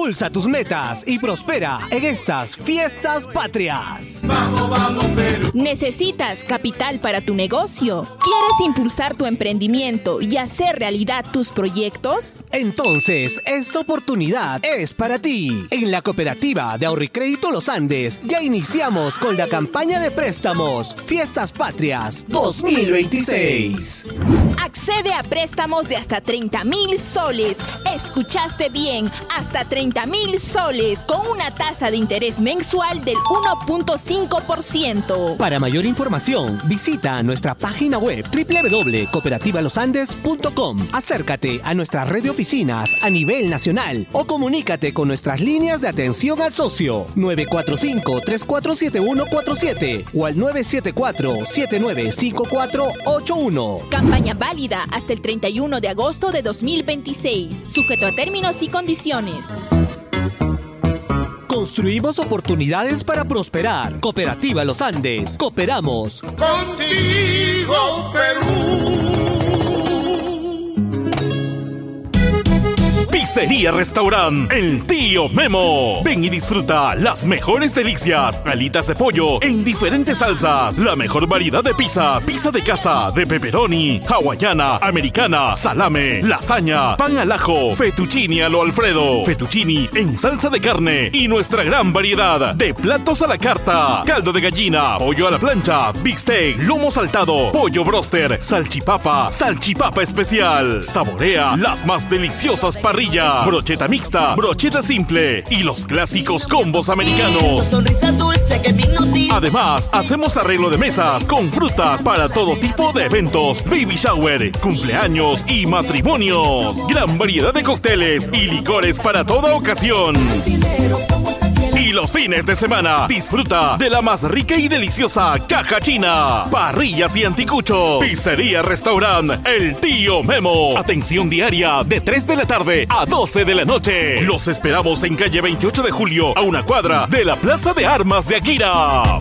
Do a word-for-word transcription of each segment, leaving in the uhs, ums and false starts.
Impulsa tus metas y prospera en estas fiestas patrias. Vamos, vamos, Perú. ¿Necesitas capital para tu negocio? ¿Quieres impulsar tu emprendimiento y hacer realidad tus proyectos? Entonces, esta oportunidad es para ti. En la cooperativa de Ahorricrédito Los Andes ya iniciamos con la campaña de préstamos Fiestas Patrias dos mil veintiséis. Accede a préstamos de hasta treinta mil soles. Escuchaste bien, hasta treinta mil soles, con una tasa de interés mensual del uno punto cinco por ciento. Para mayor información, visita nuestra página web doble u doble u doble u punto cooperativa los andes punto com. Acércate a nuestra red de oficinas a nivel nacional o comunícate con nuestras líneas de atención al socio nueve cuatro cinco, tres cuatro siete uno cuatro siete o al nueve siete cuatro, siete nueve cinco cuatro ocho uno. Campaña válida hasta el treinta y uno de agosto de dos mil veintiséis. Sujeto a términos y condiciones. Construimos oportunidades para prosperar. Cooperativa Los Andes. Cooperamos Contigo, Perú. Pizzería Restaurant El Tío Memo. Ven y disfruta las mejores delicias. Alitas de pollo en diferentes salsas. La mejor variedad de pizzas. Pizza de casa, de pepperoni, hawaiana, americana, salame, lasaña, pan al ajo, fettuccini a lo Alfredo, fettuccini en salsa de carne y nuestra gran variedad de platos a la carta. Caldo de gallina, pollo a la plancha, bistec, lomo saltado, pollo broster, salchipapa, salchipapa especial. Saborea las más deliciosas parrillas. Brocheta mixta, brocheta simple y los clásicos combos americanos. Además, hacemos arreglo de mesas con frutas para todo tipo de eventos, baby shower, cumpleaños y matrimonios. Gran variedad de cócteles y licores para toda ocasión. Y los fines de semana, disfruta de la más rica y deliciosa caja china, parrillas y anticuchos. Pizzería Restaurant El Tío Memo. Atención diaria de tres de la tarde a doce de la noche. Los esperamos en calle veintiocho de julio, a una cuadra de la Plaza de Armas de Aguira.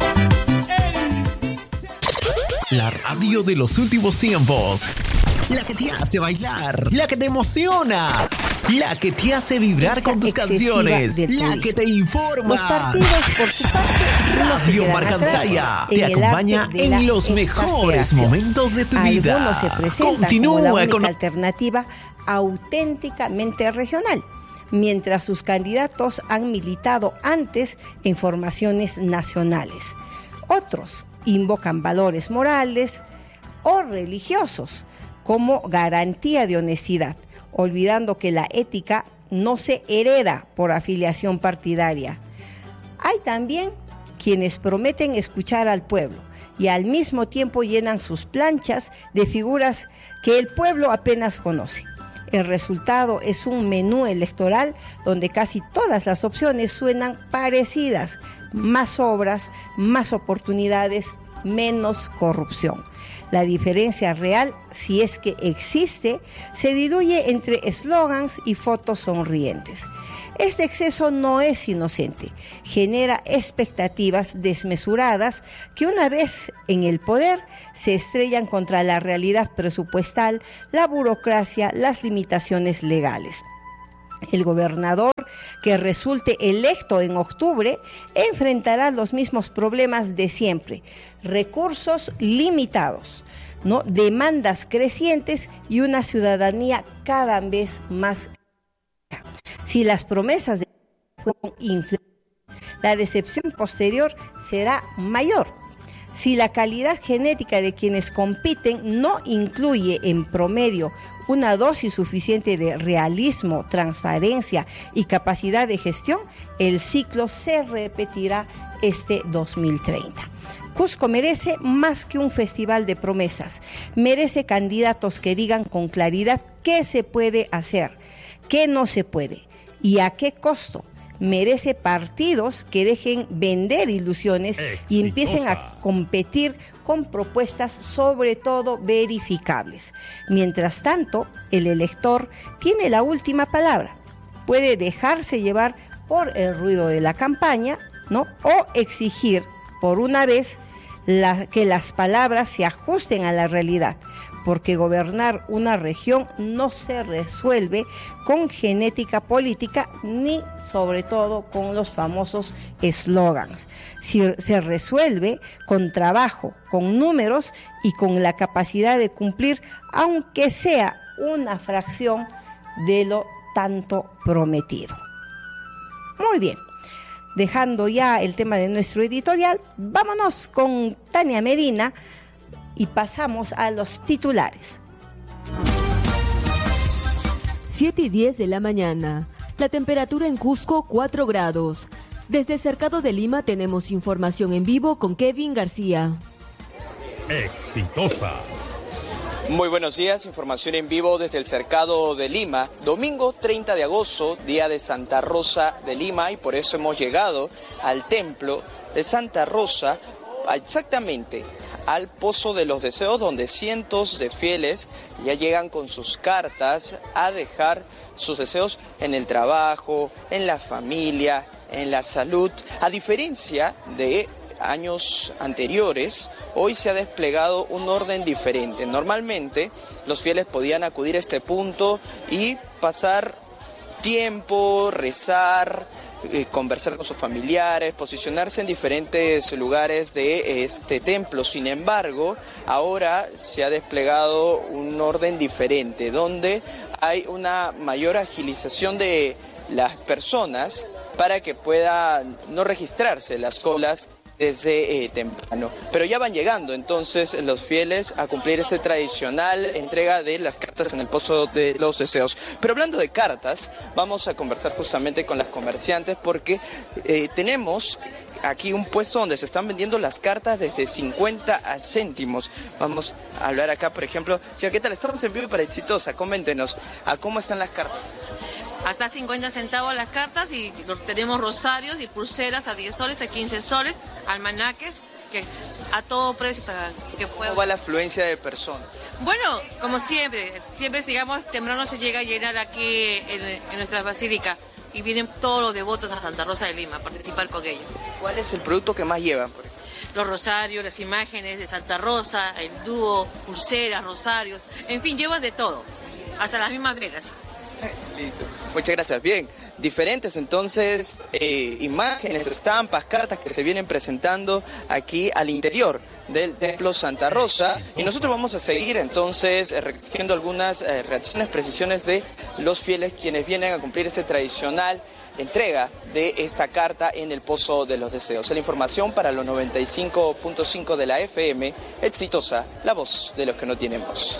La radio de los últimos tiempos. La que te hace bailar, la que te emociona, la que te hace vibrar con tus canciones, la que te informa. Los partidos, por su parte, Radio Marcansaya te acompaña en los mejores momentos de tu vida. Algunos se presentan Continúa como la única con alternativa auténticamente regional, mientras sus candidatos han militado antes en formaciones nacionales. Otros invocan valores morales o religiosos como garantía de honestidad, olvidando que la ética no se hereda por afiliación partidaria. Hay también quienes prometen escuchar al pueblo y al mismo tiempo llenan sus planchas de figuras que el pueblo apenas conoce. El resultado es un menú electoral donde casi todas las opciones suenan parecidas: más obras, más oportunidades, menos corrupción. La diferencia real, si es que existe, se diluye entre eslogans y fotos sonrientes. Este exceso no es inocente, genera expectativas desmesuradas que una vez en el poder se estrellan contra la realidad presupuestal, la burocracia, las limitaciones legales. El gobernador que resulte electo en octubre enfrentará los mismos problemas de siempre: recursos limitados, ¿no? Demandas crecientes y una ciudadanía cada vez más. Si las promesas de fueron infladas, la decepción posterior será mayor. Si la calidad genética de quienes compiten no incluye en promedio una dosis suficiente de realismo, transparencia y capacidad de gestión, el ciclo se repetirá este dos mil treinta. Cusco merece más que un festival de promesas, merece candidatos que digan con claridad qué se puede hacer, qué no se puede y a qué costo. Merece partidos que dejen vender ilusiones Exitosa. Y empiecen a competir con propuestas sobre todo verificables. Mientras tanto, el elector tiene la última palabra. Puede dejarse llevar por el ruido de la campaña, ¿no? O exigir por una vez la, que las palabras se ajusten a la realidad. porque gobernar una región no se resuelve con genética política ni sobre todo con los famosos eslogans. Se resuelve con trabajo, con números y con la capacidad de cumplir, aunque sea una fracción de lo tanto prometido. Muy bien, dejando ya el tema de nuestro editorial, vámonos con Tania Medina y pasamos a los titulares. siete y diez de la mañana. La temperatura en Cusco, cuatro grados. Desde Cercado de Lima tenemos información en vivo con Kevin García. Exitosa. Muy buenos días, información en vivo desde el Cercado de Lima, domingo treinta de agosto, día de Santa Rosa de Lima, y por eso hemos llegado al templo de Santa Rosa, exactamente al Pozo de los Deseos, donde cientos de fieles ya llegan con sus cartas a dejar sus deseos en el trabajo, en la familia, en la salud. A diferencia de años anteriores, hoy se ha desplegado un orden diferente. Normalmente los fieles podían acudir a este punto y pasar tiempo, rezar, eh, conversar con sus familiares, posicionarse en diferentes lugares de este templo. Sin embargo, ahora se ha desplegado un orden diferente, donde hay una mayor agilización de las personas para que puedan no registrarse las colas desde eh, temprano. Pero ya van llegando entonces los fieles a cumplir este tradicional entrega de las cartas en el Pozo de los Deseos. Pero hablando de cartas, vamos a conversar justamente con las comerciantes, porque eh, tenemos aquí un puesto donde se están vendiendo las cartas desde cincuenta a céntimos. Vamos a hablar acá, por ejemplo. Señora, ¿qué tal? Estamos en vivo para Exitosa. Coméntenos, ¿a cómo están las cartas? Hasta cincuenta centavos las cartas, y tenemos rosarios y pulseras a diez soles, a quince soles, almanaques, que a todo precio para que pueda... ¿Cómo va la afluencia de personas? Bueno, como siempre, siempre digamos temprano se llega a llenar aquí en, en nuestra basílica, y vienen todos los devotos a Santa Rosa de Lima a participar con ellos. ¿Cuál es el producto que más llevan, por ejemplo? Los rosarios, las imágenes de Santa Rosa, el dúo, pulseras, rosarios, en fin, llevan de todo, hasta las mismas velas. Listo. Muchas gracias. Bien, diferentes entonces eh, imágenes, estampas, cartas que se vienen presentando aquí al interior del Templo Santa Rosa, y nosotros vamos a seguir entonces eh, recogiendo algunas eh, reacciones, precisiones de los fieles quienes vienen a cumplir este tradicional entrega de esta carta en el Pozo de los Deseos. La información para los noventa y cinco punto cinco de la F M, Exitosa, la voz de los que no tienen voz.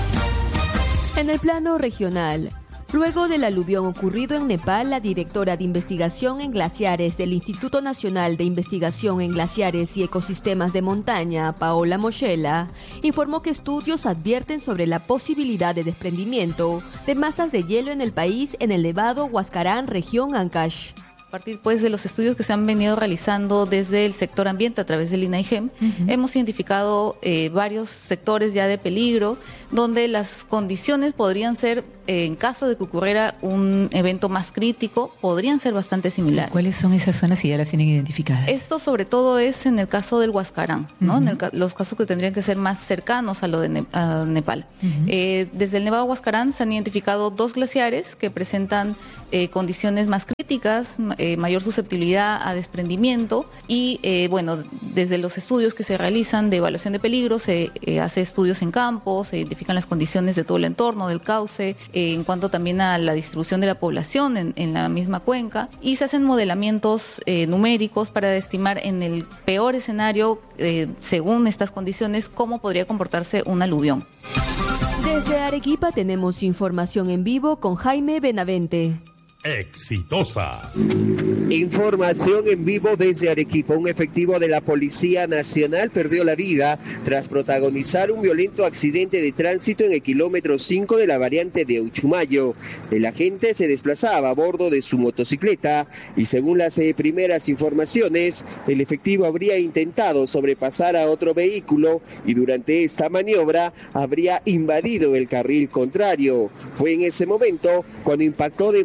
En el plano regional, luego del aluvión ocurrido en Nepal, la directora de Investigación en Glaciares del Instituto Nacional de Investigación en Glaciares y Ecosistemas de Montaña, Paola Moschella, informó que estudios advierten sobre la posibilidad de desprendimiento de masas de hielo en el país en el Nevado Huascarán, región Ancash. A partir pues de los estudios que se han venido realizando desde el sector ambiente a través del INAIGEM, uh-huh. hemos identificado eh, varios sectores ya de peligro, donde las condiciones podrían ser, eh, en caso de que ocurriera un evento más crítico, podrían ser bastante similares. ¿Cuáles son esas zonas si ya las tienen identificadas? Esto sobre todo es en el caso del Huascarán, ¿no? Uh-huh. En el, los casos que tendrían que ser más cercanos a lo de ne- a Nepal. Uh-huh. Eh, desde el Nevado Huascarán se han identificado dos glaciares que presentan eh, condiciones más críticas, eh, mayor susceptibilidad a desprendimiento, y eh, bueno, desde los estudios que se realizan de evaluación de peligro se eh, hace estudios en campo, se identifican las condiciones de todo el entorno, del cauce, eh, en cuanto también a la distribución de la población en, en la misma cuenca, y se hacen modelamientos eh, numéricos para estimar en el peor escenario, eh, según estas condiciones, cómo podría comportarse un aluvión. Desde Arequipa tenemos información en vivo con Jaime Benavente. Exitosa. Información en vivo desde Arequipa. Un efectivo de la Policía Nacional perdió la vida tras protagonizar un violento accidente de tránsito en el kilómetro cinco de la variante de Uchumayo. El agente se desplazaba a bordo de su motocicleta y, según las eh, primeras informaciones, el efectivo habría intentado sobrepasar a otro vehículo y durante esta maniobra habría invadido el carril contrario. Fue en ese momento cuando impactó de manera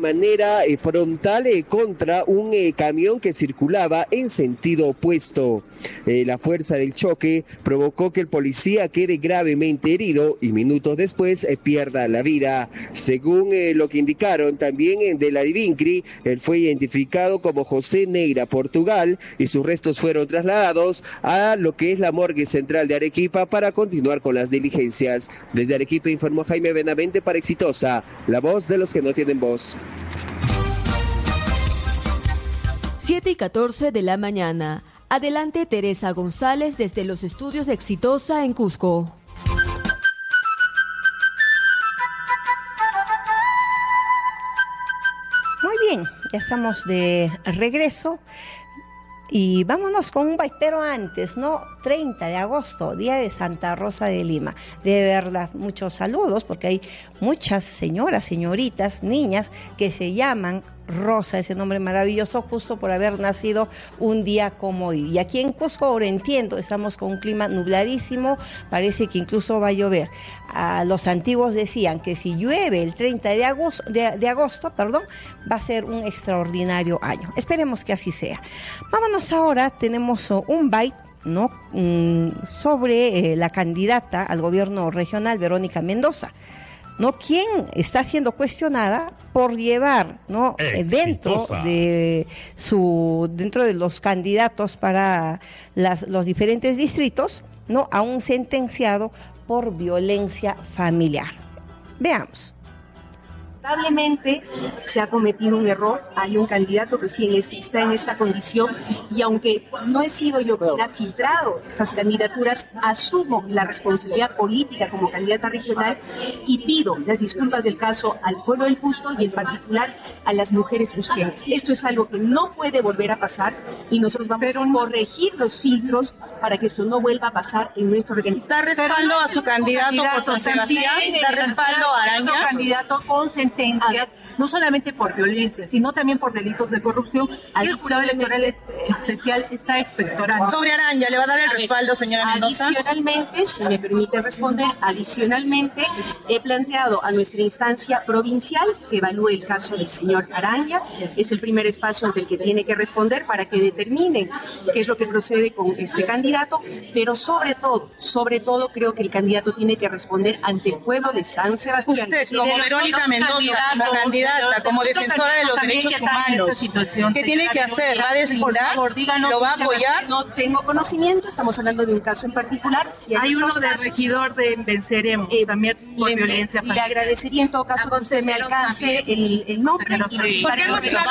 manera eh, frontal eh, contra un eh, camión que circulaba en sentido opuesto. Eh, la fuerza del choque provocó que el policía quede gravemente herido y minutos después eh, pierda la vida. Según eh, lo que indicaron también eh, de la Divincri, él fue identificado como José Neira Portugal y sus restos fueron trasladados a lo que es la morgue central de Arequipa para continuar con las diligencias. Desde Arequipa informó Jaime Benavente para Exitosa, la voz de los que no tienen voz. siete y catorce de la mañana. Adelante Teresa González desde los estudios de Exitosa en Cusco. Muy bien, ya estamos de regreso. Y vámonos con un baile, pero antes, ¿no? treinta de agosto, día de Santa Rosa de Lima. De verdad, muchos saludos, porque hay muchas señoras, señoritas, niñas que se llaman Rosa, ese nombre maravilloso, justo por haber nacido un día como hoy. Y aquí en Cusco, ahora entiendo, estamos con un clima nubladísimo, parece que incluso va a llover. Ah, los antiguos decían que si llueve el treinta de agosto, de, de agosto, perdón, va a ser un extraordinario año. Esperemos que así sea. Vámonos ahora, tenemos un byte, ¿no? Mm, sobre eh, la candidata al gobierno regional, Verónica Mendoza, ¿no? Quien está siendo cuestionada por llevar, ¿no? dentro de su dentro de los candidatos para las, los diferentes distritos, ¿no? A un sentenciado por violencia familiar. Veamos. Lamentablemente se ha cometido un error, hay un candidato que sí está en esta condición y aunque no he sido yo quien ha filtrado estas candidaturas, asumo la responsabilidad política como candidata regional y pido las disculpas del caso al pueblo del Cusco y en particular a las mujeres cusqueñas. Esto es algo que no puede volver a pasar y nosotros vamos Pero, a corregir los filtros para que esto no vuelva a pasar en nuestra organización. ¿Da respaldo a su candidato por San Sebastián? ¿Da respaldo a Araña? Candidato con sentencias, no solamente por violencia, sino también por delitos de corrupción. El jurado electoral especial está expectorando. Sobre Araña, ¿le va a dar el respaldo, señora Mendoza? Adicionalmente, si me permite responder, adicionalmente he planteado a nuestra instancia provincial que evalúe el caso del señor Araña. Es el primer espacio ante el que tiene que responder para que determinen qué es lo que procede con este candidato, pero sobre todo, sobre todo creo que el candidato tiene que responder ante el pueblo de San Sebastián. Usted, como Verónica Mendoza, como candidata, como defensora de los derechos humanos, ¿qué tiene que hacer? ¿Va a desbordar? ¿Lo va a apoyar? No tengo conocimiento, estamos hablando de un caso en particular. Si hay, hay uno de regidor de Venceremos, eh, también por le, violencia. Le agradecería en todo caso que usted me alcance el, el nombre. Y ¿por qué no se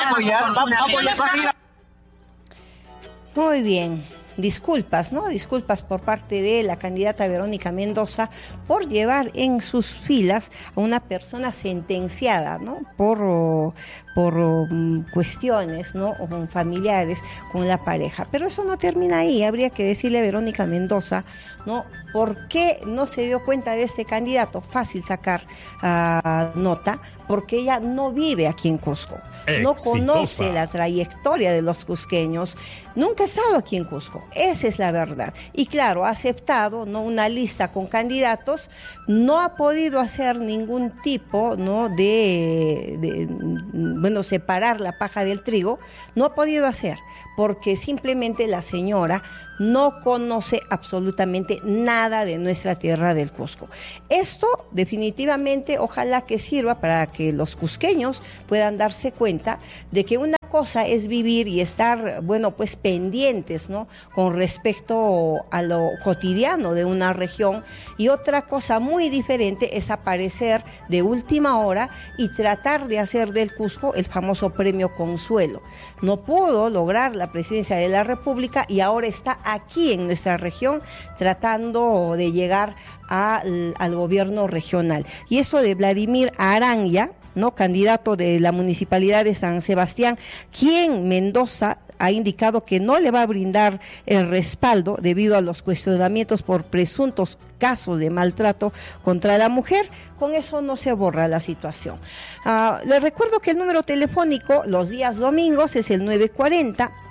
Muy bien. Disculpas, ¿no? Disculpas por parte de la candidata Verónica Mendoza por llevar en sus filas a una persona sentenciada, ¿no? Por, por um, cuestiones, ¿no? familiares con la pareja. Pero eso no termina ahí. Habría que decirle a Verónica Mendoza, ¿no? ¿Por qué no se dio cuenta de este candidato? Fácil sacar uh, nota, porque ella no vive aquí en Cusco. Exitosa. No conoce la trayectoria de los cusqueños. Nunca ha estado aquí en Cusco. Esa es la verdad. Y claro, ha aceptado, ¿no? una lista con candidatos, no ha podido hacer ningún tipo, ¿no? de, de, bueno, separar la paja del trigo, no ha podido hacer, porque simplemente la señora no conoce absolutamente nada de nuestra tierra del Cusco. Esto definitivamente ojalá que sirva para que los cusqueños puedan darse cuenta de que una cosa es vivir y estar, bueno, pues pendientes, ¿no? Con respecto a lo cotidiano de una región, y otra cosa muy diferente es aparecer de última hora y tratar de hacer del Cusco el famoso premio Consuelo. No pudo lograr la presidencia de la República y ahora está aquí en nuestra región tratando de llegar al, al gobierno regional. Y eso de Vladimir Araña, ¿no? candidato de la Municipalidad de San Sebastián, quien Mendoza ha indicado que no le va a brindar el respaldo debido a los cuestionamientos por presuntos casos de maltrato contra la mujer. Con eso no se borra la situación. Uh, les recuerdo que el número telefónico los días domingos es el nueve cuarenta,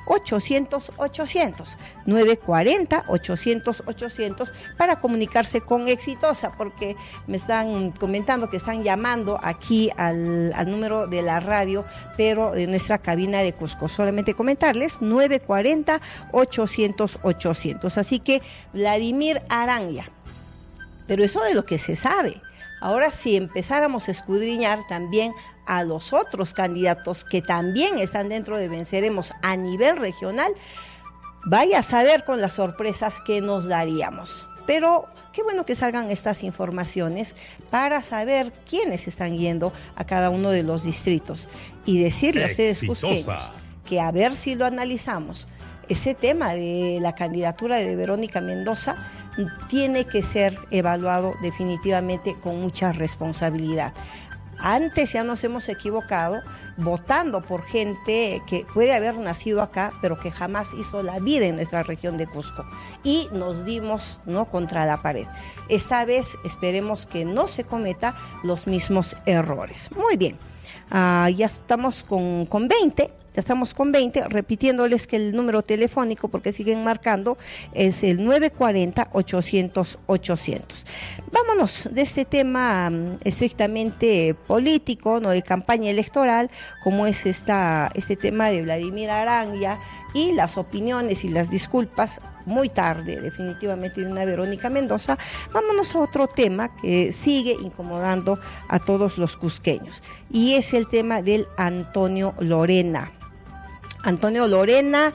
ochocientos ochocientos, nueve cuarenta ochocientos ochocientos para comunicarse con Exitosa, porque me están comentando que están llamando aquí al, al número de la radio, pero de nuestra cabina de Cusco. Solamente comentarles nueve cuarenta ochocientos ochocientos. Así que Vladimir Aranya. Pero eso de lo que se sabe. Ahora, si empezáramos a escudriñar también a los otros candidatos que también están dentro de Venceremos a nivel regional, vaya a saber con las sorpresas que nos daríamos. Pero qué bueno que salgan estas informaciones para saber quiénes están yendo a cada uno de los distritos. Y decirle a ustedes, cusqueños, que a ver si lo analizamos. Ese tema de la candidatura de Verónica Mendoza tiene que ser evaluado definitivamente con mucha responsabilidad. Antes ya nos hemos equivocado votando por gente que puede haber nacido acá, pero que jamás hizo la vida en nuestra región de Cusco. Y nos dimos, ¿no?, contra la pared. Esta vez esperemos que no se cometa los mismos errores. Muy bien, uh, ya estamos con, con veinte. Ya estamos con veinte, repitiéndoles que el número telefónico, porque siguen marcando, es el nueve cuarenta ochocientos ochocientos. Vámonos de este tema um, estrictamente político, no de campaña electoral, como es esta, este tema de Vladimir Aranya y las opiniones y las disculpas muy tarde, definitivamente, de una Verónica Mendoza. Vámonos a otro tema que sigue incomodando a todos los cusqueños, y es el tema del Antonio Lorena. Antonio Lorena,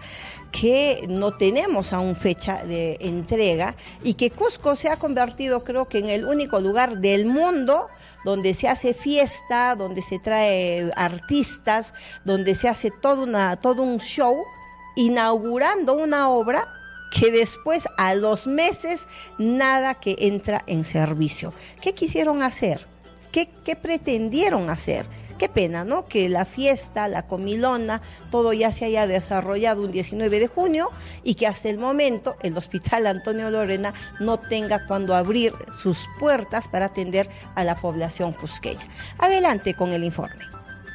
que no tenemos aún fecha de entrega, y que Cusco se ha convertido, creo que, en el único lugar del mundo donde se hace fiesta, donde se trae artistas, donde se hace todo, una, todo un show, inaugurando una obra que después, a los meses, nada que entra en servicio. ¿Qué quisieron hacer? ¿Qué, qué pretendieron hacer? Qué pena, ¿no?, que la fiesta, la comilona, todo ya se haya desarrollado un diecinueve de junio y que hasta el momento el Hospital Antonio Lorena no tenga cuando abrir sus puertas para atender a la población cusqueña. Adelante con el informe.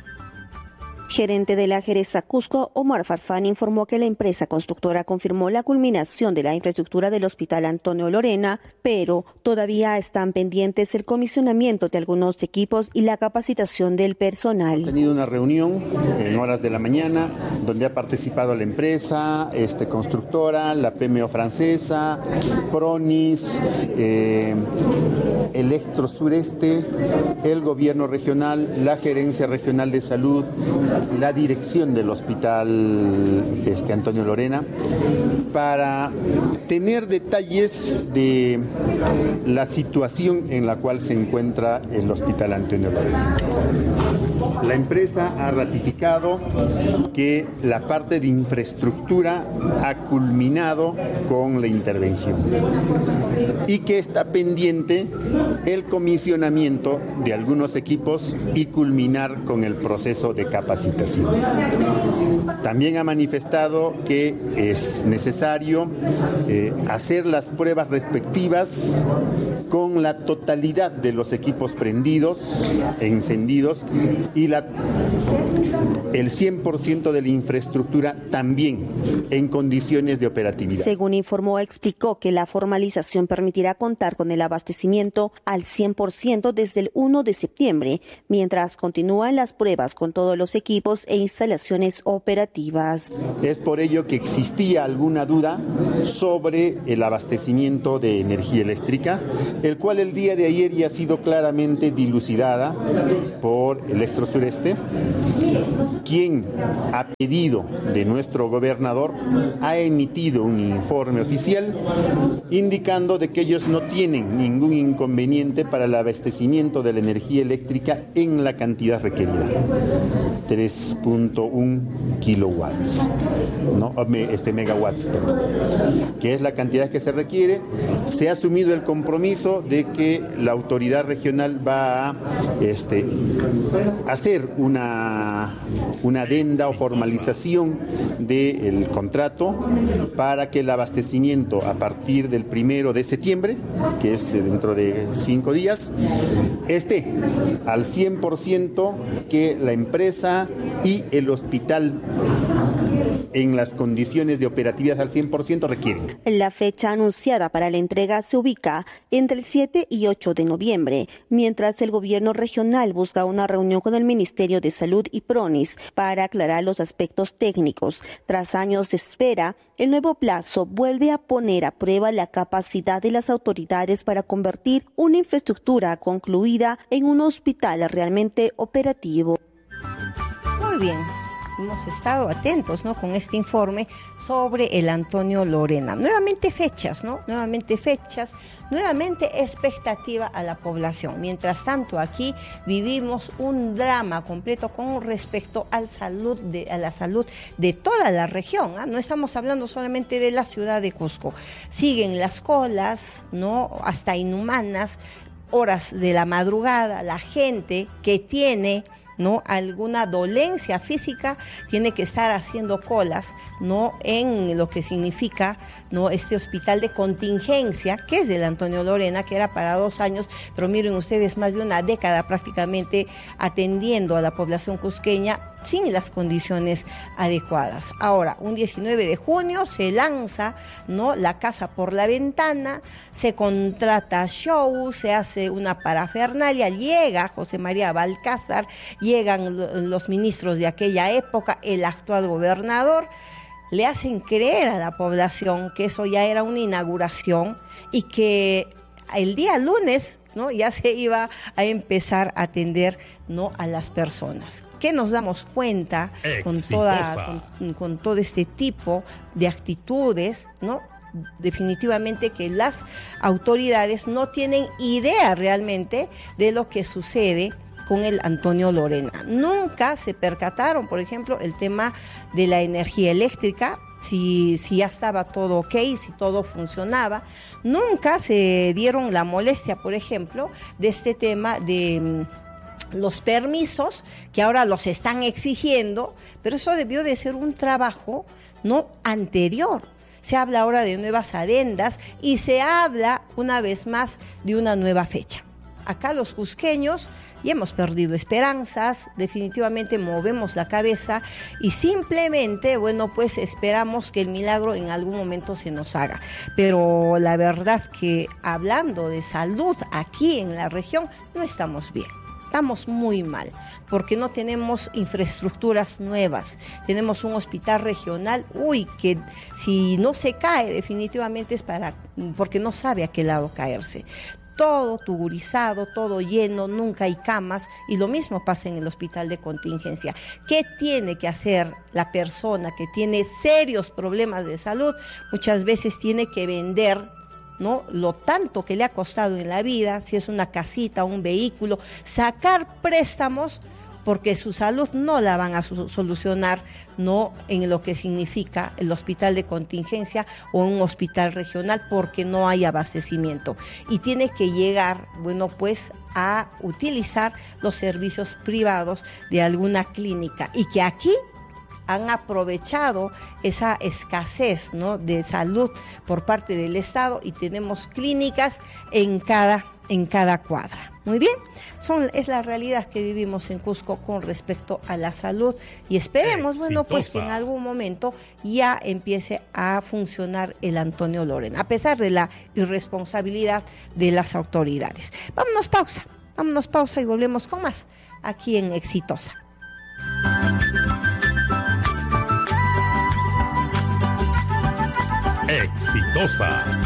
Gerente de la Jereza Cusco, Omar Farfán, informó que la empresa constructora confirmó la culminación de la infraestructura del Hospital Antonio Lorena, pero todavía están pendientes el comisionamiento de algunos equipos y la capacitación del personal. Hemos tenido una reunión en horas de la mañana donde ha participado la empresa este, constructora, la P M O francesa, Pronis, eh, Electro Sureste, el gobierno regional, la gerencia regional de salud, la dirección del Hospital este, Antonio Lorena, para tener detalles de la situación en la cual se encuentra el Hospital Antonio Lorena. La empresa ha ratificado que la parte de infraestructura ha culminado con la intervención y que está pendiente el comisionamiento de algunos equipos y culminar con el proceso de capacitación. También ha manifestado que es necesario eh, hacer las pruebas respectivas con la totalidad de los equipos prendidos e encendidos y la, el cien por ciento de la infraestructura también en condiciones de operatividad. Según informó, explicó que la formalización permitirá contar con el abastecimiento al cien por ciento desde el primero de septiembre, mientras continúan las pruebas con todos los equipos e instalaciones operativas. Es por ello que existía alguna duda sobre el abastecimiento de energía eléctrica, el cual el día de ayer ya ha sido claramente dilucidada por Electro Sureste, quien a pedido de nuestro gobernador ha emitido un informe oficial indicando de que ellos no tienen ningún inconveniente para el abastecimiento de la energía eléctrica en la cantidad requerida, tres punto uno kilowatts, ¿no? este megawatts, perdón, que es la cantidad que se requiere. Se ha asumido el compromiso de que la autoridad regional va a este, hacer una, una adenda o formalización del contrato para que el abastecimiento a partir del primero de septiembre, que es dentro de cinco días, esté al cien por ciento, que la empresa y el hospital en las condiciones de operatividad al cien por ciento requieren. La fecha anunciada para la entrega se ubica entre el siete y ocho de noviembre, mientras el gobierno regional busca una reunión con el Ministerio de Salud y PRONIS para aclarar los aspectos técnicos. Tras años de espera, el nuevo plazo vuelve a poner a prueba la capacidad de las autoridades para convertir una infraestructura concluida en un hospital realmente operativo. Muy bien. Hemos estado atentos, ¿no?, con este informe sobre el Antonio Lorena. Nuevamente fechas, ¿no? Nuevamente fechas, nuevamente expectativa a la población. Mientras tanto, aquí vivimos un drama completo con respecto al salud de, a la salud de toda la región, ¿eh? No estamos hablando solamente de la ciudad de Cusco. Siguen las colas, ¿no?, hasta inhumanas, horas de la madrugada, la gente que tiene, ¿no?, alguna dolencia física tiene que estar haciendo colas, ¿no?, en lo que significa, ¿no?, este hospital de contingencia, que es del Antonio Lorena, que era para dos años, pero miren ustedes, más de una década prácticamente atendiendo a la población cusqueña sin las condiciones adecuadas. Ahora, un diecinueve de junio se lanza, ¿no?, la casa por la ventana, se contrata show, se hace una parafernalia, llega José María Balcázar, llegan los ministros de aquella época, el actual gobernador, le hacen creer a la población que eso ya era una inauguración y que el día lunes, ¿no?, ya se iba a empezar a atender, ¿no?, a las personas. ¿Qué nos damos cuenta con, toda, con, con todo este tipo de actitudes, ¿no? Definitivamente que las autoridades no tienen idea realmente de lo que sucede con el Antonio Lorena. Nunca se percataron, por ejemplo, el tema de la energía eléctrica, si, si ya estaba todo ok, si todo funcionaba. Nunca se dieron la molestia, por ejemplo, de este tema de los permisos que ahora los están exigiendo, pero eso debió de ser un trabajo, ¿no?, anterior. Se habla ahora de nuevas adendas y se habla una vez más de una nueva fecha. Acá los cusqueños ya hemos perdido esperanzas, definitivamente movemos la cabeza y simplemente, bueno, pues esperamos que el milagro en algún momento se nos haga. Pero la verdad que hablando de salud aquí en la región no estamos bien. Estamos muy mal, porque no tenemos infraestructuras nuevas. Tenemos un hospital regional, uy, que si no se cae definitivamente es para, porque no sabe a qué lado caerse. Todo tugurizado, todo lleno, nunca hay camas, y lo mismo pasa en el hospital de contingencia. ¿Qué tiene que hacer la persona que tiene serios problemas de salud? Muchas veces tiene que vender, ¿no?, lo tanto que le ha costado en la vida, si es una casita, un vehículo, sacar préstamos, porque su salud no la van a su- solucionar, no en lo que significa el hospital de contingencia o un hospital regional, porque no hay abastecimiento. Y tiene que llegar, bueno, pues a utilizar los servicios privados de alguna clínica, y que aquí han aprovechado esa escasez, ¿no?, de salud por parte del Estado, y tenemos clínicas en cada, en cada cuadra. Muy bien, son, es la realidad que vivimos en Cusco con respecto a la salud, y esperemos, bueno, pues que en algún momento ya empiece a funcionar el Antonio Lorena, a pesar de la irresponsabilidad de las autoridades. Vámonos pausa, vámonos pausa y volvemos con más aquí en Exitosa. Exitosa.